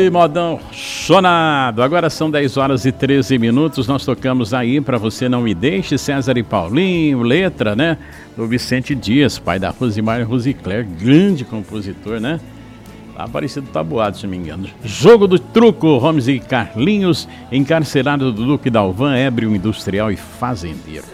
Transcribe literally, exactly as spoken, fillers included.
Ih, modão chonado. Agora são dez horas e treze minutos. Nós tocamos aí Pra Você Não Me Deixe, César e Paulinho, letra, né? Do Vicente Dias, pai da Rosimar e Rosicler, grande compositor, né? Lá Aparecido Taboado, se não me engano. Jogo do Truco, Holmes e Carlinhos, encarcerado do Duque Dalvan, ébrio, industrial e fazendeiro.